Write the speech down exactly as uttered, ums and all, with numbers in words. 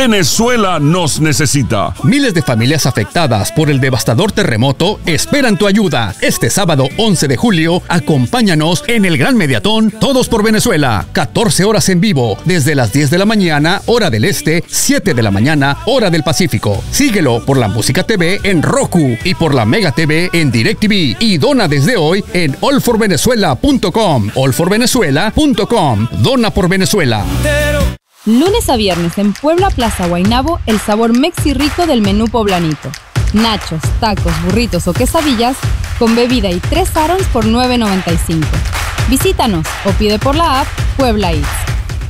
Venezuela nos necesita. Miles de familias afectadas por el devastador terremoto esperan tu ayuda. Este sábado once de julio, acompáñanos en el gran mediatón Todos por Venezuela. catorce horas en vivo, desde las diez de la mañana, hora del este, siete de la mañana, hora del Pacífico. Síguelo por la Música T V en Roku y por la Mega T V en DirecTV. Y dona desde hoy en all for venezuela punto com. all for venezuela punto com. Dona por Venezuela. Lunes a viernes en Puebla Plaza Guaynabo, el sabor mexi rico del menú poblanito. Nachos, tacos, burritos o quesadillas con bebida y tres arons por nueve noventa y cinco. Visítanos o pide por la app Puebla Eats.